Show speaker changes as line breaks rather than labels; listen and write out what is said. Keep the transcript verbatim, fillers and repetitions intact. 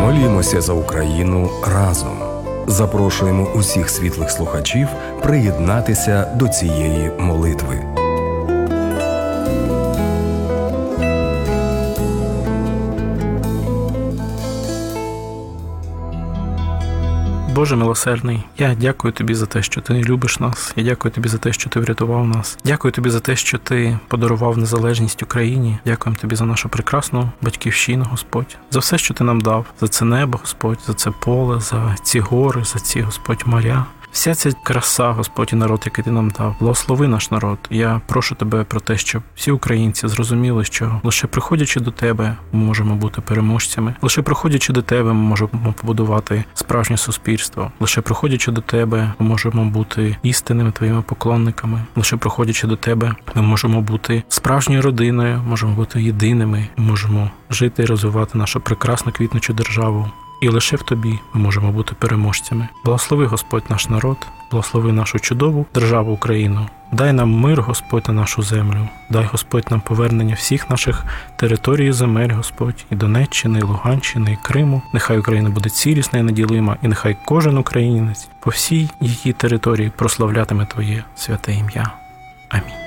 Молімося за Україну разом. Запрошуємо усіх світлих слухачів приєднатися до цієї молитви.
Боже милосердний, я дякую Тобі за те, що Ти любиш нас. Я дякую Тобі за те, що Ти врятував нас. Дякую Тобі за те, що Ти подарував незалежність Україні. Дякуємо Тобі за нашу прекрасну батьківщину, Господь. За все, що Ти нам дав. За це небо, Господь, за це поле, за ці гори, за ці, Господь, моря. Вся ця краса, Господь, і народ, який Ти нам дав. Благослови наш народ. Я прошу Тебе про те, щоб всі українці зрозуміли, що лише приходячи до Тебе, ми можемо бути переможцями. Лише приходячи до Тебе, ми можемо побудувати справжнє суспільство. Лише приходячи до Тебе, ми можемо бути істинними Твоїми поклонниками. Лише приходячи до Тебе, ми можемо бути справжньою родиною, можемо бути єдиними, можемо жити і розвивати нашу прекрасну квітнучу державу. І лише в Тобі ми можемо бути переможцями. Благослови, Господь, наш народ, благослови нашу чудову державу Україну. Дай нам мир, Господь, на нашу землю. Дай, Господь, нам повернення всіх наших територій і земель, Господь, і Донеччини, і Луганщини, і Криму. Нехай Україна буде цілісна і неділима, і нехай кожен українець по всій її території прославлятиме Твоє святе ім'я. Амінь.